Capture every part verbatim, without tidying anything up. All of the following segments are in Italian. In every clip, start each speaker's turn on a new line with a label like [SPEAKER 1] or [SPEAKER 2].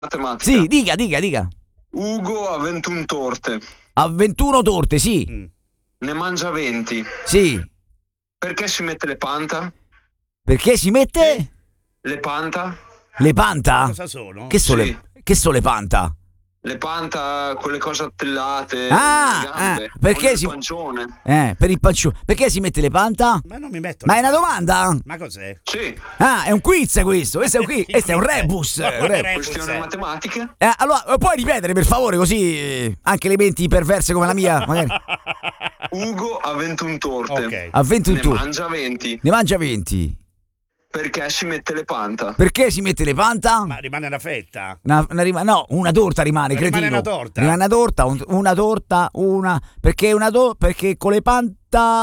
[SPEAKER 1] matematica.
[SPEAKER 2] Sì, dica, dica, dica.
[SPEAKER 1] Ugo ha ventuno torte.
[SPEAKER 2] Ha ventuno torte, sì.
[SPEAKER 3] Mm.
[SPEAKER 1] Ne mangia venti.
[SPEAKER 2] Sì.
[SPEAKER 1] Perché si mette le panta?
[SPEAKER 2] Perché si mette
[SPEAKER 1] Le panta?
[SPEAKER 2] le panta?
[SPEAKER 3] Cosa sono?
[SPEAKER 2] Che sono
[SPEAKER 1] Sì.
[SPEAKER 2] le che sono le panta?
[SPEAKER 1] Le panta, quelle cose attellate.
[SPEAKER 2] Ah,
[SPEAKER 1] le gambe,
[SPEAKER 2] ah, perché
[SPEAKER 1] con il
[SPEAKER 2] si-
[SPEAKER 1] pancione.
[SPEAKER 2] Eh, per il pancione. Perché si mette le panta?
[SPEAKER 3] Ma non mi metto.
[SPEAKER 2] Ma è una domanda?
[SPEAKER 3] Ma cos'è?
[SPEAKER 1] Sì,
[SPEAKER 2] Ah, è un quiz questo. Questo è un quiz. Questo è un rebus.
[SPEAKER 3] Ma
[SPEAKER 2] un rebus.
[SPEAKER 3] rebus.
[SPEAKER 1] questione matematica.
[SPEAKER 2] Eh, allora, puoi ripetere per favore, così eh, anche le menti perverse come la mia, magari.
[SPEAKER 1] Ugo ha ventuno torte.
[SPEAKER 3] Ok.
[SPEAKER 2] Ha ventuno
[SPEAKER 1] Ne
[SPEAKER 2] tu.
[SPEAKER 1] mangia venti.
[SPEAKER 2] Ne mangia venti.
[SPEAKER 1] Perché si mette le panta?
[SPEAKER 2] Perché si mette le panta?
[SPEAKER 3] Ma rimane una fetta.
[SPEAKER 2] Una, una rima- no, una torta rimane,
[SPEAKER 3] Rimane
[SPEAKER 2] cretino.
[SPEAKER 3] una torta?
[SPEAKER 2] Rimane una torta, un- una torta, una. Perché una torta? Perché con le panta.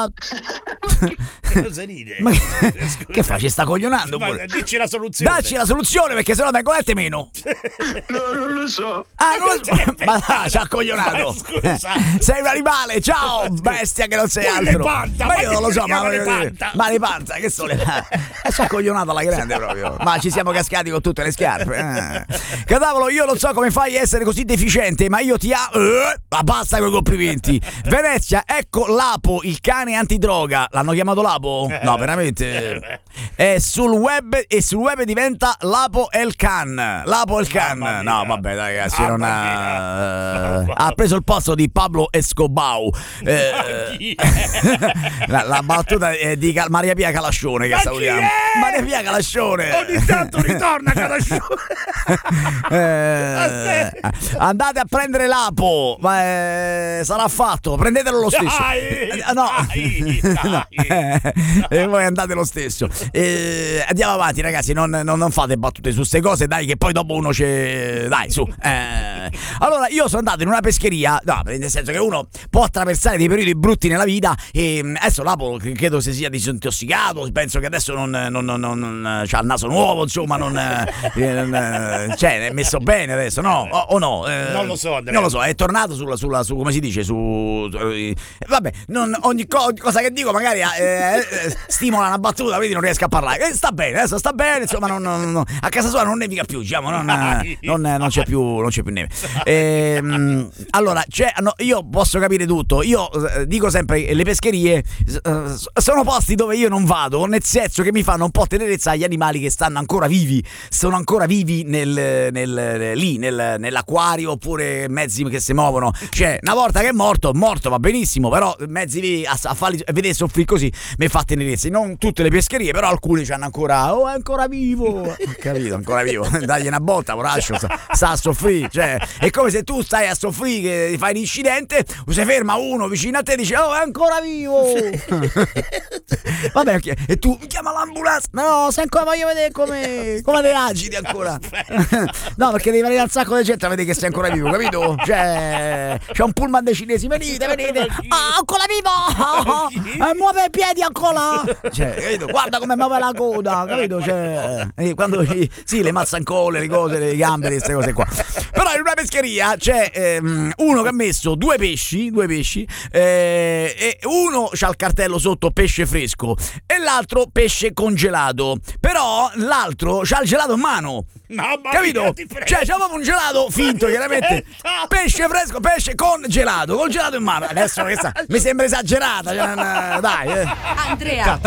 [SPEAKER 3] Che cosa ride?
[SPEAKER 2] Ma che,
[SPEAKER 3] Scusa.
[SPEAKER 2] che fa? Ci sta coglionando
[SPEAKER 3] Ma
[SPEAKER 2] pure.
[SPEAKER 3] dici la soluzione.
[SPEAKER 2] Dacci la soluzione perché sennò vengono lette meno.
[SPEAKER 1] No, non lo so.
[SPEAKER 2] Ah, non lo so. Ma dai, ci ha coglionato.
[SPEAKER 3] Ma scusa.
[SPEAKER 2] Sei un animale, ciao, bestia che non sei
[SPEAKER 3] Ma le
[SPEAKER 2] altro.
[SPEAKER 3] panta,
[SPEAKER 2] ma
[SPEAKER 3] ma
[SPEAKER 2] io
[SPEAKER 3] che
[SPEAKER 2] non lo so,
[SPEAKER 3] si
[SPEAKER 2] ma,
[SPEAKER 3] chiama le panta?
[SPEAKER 2] ma le panta, che sono le panta? E ci ha coglionato alla grande proprio. Ma ci siamo cascati con tutte le scarpe. Eh. Cadavolo, io non so come fai a essere così deficiente, ma io ti amo. Eh, ma basta con i complimenti. Venezia, ecco Lapo, il cane antidroga. L'hanno chiamato Lapo? No, veramente. È sul web e sul web diventa Lapo El Can. Lapo El Can.
[SPEAKER 3] Mamma mia.
[SPEAKER 2] No, vabbè, ragazzi,
[SPEAKER 3] Mamma
[SPEAKER 2] non ha, eh, ha preso il posto di Pablo Escobar. Eh,
[SPEAKER 3] Chi è?
[SPEAKER 2] la, la battuta è di Cal- Maria Pia Calascione che
[SPEAKER 3] Ma
[SPEAKER 2] salutiamo.
[SPEAKER 3] chi è?
[SPEAKER 2] Maria Pia Calascione.
[SPEAKER 3] Ogni tanto ritorna Calascione.
[SPEAKER 2] Eh, andate a prendere l'Apo, ma eh, sarà fatto, prendetelo lo stesso.
[SPEAKER 3] Dai,
[SPEAKER 2] Eh, no.
[SPEAKER 3] dai,
[SPEAKER 2] No.
[SPEAKER 3] dai.
[SPEAKER 2] E voi andate lo stesso. Eh, andiamo avanti, ragazzi. Non, non- non fate battute su queste cose, dai, che poi dopo uno c'è. Dai, su. Eh. Allora, io sono andato in una pescheria. No, nel senso che uno può attraversare dei periodi brutti nella vita. E mh, adesso l'Apo credo si sia disintossicato. Penso che adesso non, non, non, non, non c'ha il naso nuovo, insomma, non, eh, non, eh, cioè, è messo bene adesso, no? O, o no? Eh,
[SPEAKER 3] Non lo so, Andrea.
[SPEAKER 2] Non lo so, è tornato sulla, sulla su, come si dice, su. eh, vabbè, non, ogni, co- ogni cosa che dico magari eh, eh, stimola una battuta, quindi non riesco a parlare. Eh, sta bene, adesso sta bene, insomma, non, non- non- a casa sua non nevica più, diciamo, non, eh, non, eh, non c'è più, non c'è più neve. Ehm, allora, c'è, no, io posso capire tutto. Io eh, dico sempre che le pescherie eh, sono posti dove io non vado, nel senso che mi fanno un po' tenerezza agli animali che stanno ancora vivi, sono ancora vivi nel, nel, lì, nel, nell'acquario, oppure mezzi che si muovono. Cioè, una volta che è morto, morto va benissimo, però mezzi vivi a, a farli a vedere soffrire così mi fa tenerezza. Non tutte le pescherie, però alcuni c'hanno ancora. Oh, è ancora vivo! Ho capito, ancora vivo. Dagli una botta, poraccio, sta, sta a soffrire. Cioè, è come se tu stai a soffrire, che fai un incidente, si ferma uno vicino a te e dice: oh, è ancora vivo! Vabbè, ok. E tu chiama l'ambulanza. No, se ancora voglio vedere come, come te agiti ancora. No, perché devi venire al sacco di gente a vedere che sei ancora vivo, capito? Cioè, c'è un pullman dei cinesi, venite, venite. Ah, ancora vivo! Eh, muove i piedi ancora! Cioè, capito? Guarda come muove la coda, capito? Cioè, eh, quando sì, le mazzancole, le cose, le gambe, queste cose qua. Però in una pescheria c'è ehm, uno che ha messo due pesci, due pesci, eh, e uno c'ha il cartello sotto pesce fresco e l'altro pesce congelato. Però l'altro c'ha il gelato in mano.
[SPEAKER 3] Mamma
[SPEAKER 2] Capito?
[SPEAKER 3] mia, ti prego.
[SPEAKER 2] Cioè, c'è proprio un gelato finto, chiaramente. Pesce fresco, pesce con gelato, con gelato in mano. Adesso questa mi sembra esagerata. Cioè, non- dai, eh.
[SPEAKER 4] Andrea,